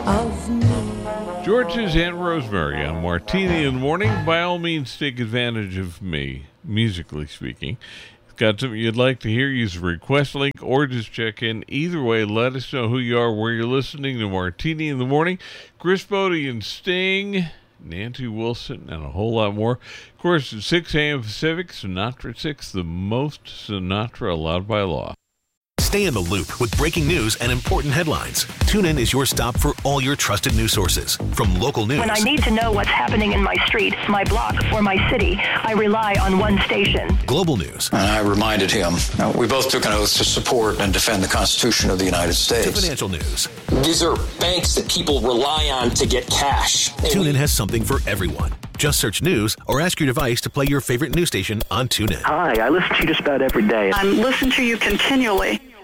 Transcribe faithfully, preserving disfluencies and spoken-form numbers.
of me. George's Aunt Rosemary on Martini in the Morning. By all means, take advantage of me, musically speaking. Got something you'd like to hear, use the request link or just check in. Either way, let us know who you are, where you're listening to Martini in the Morning. Chris Bodie and Sting, Nancy Wilson, and a whole lot more. Of course, at six a.m. Pacific, Sinatra six, the most Sinatra allowed by law. Stay in the loop with breaking news and important headlines. TuneIn is your stop for all your trusted news sources. From local news. When I need to know what's happening in my street, my block, or my city, I rely on one station. Global news. And I reminded him, uh, we both took an oath to support and defend the Constitution of the United States. To financial news. These are banks that people rely on to get cash. TuneIn has something for everyone. Just search news or ask your device to play your favorite news station on TuneIn. Hi, I listen to you just about every day. I'm listening to you continually.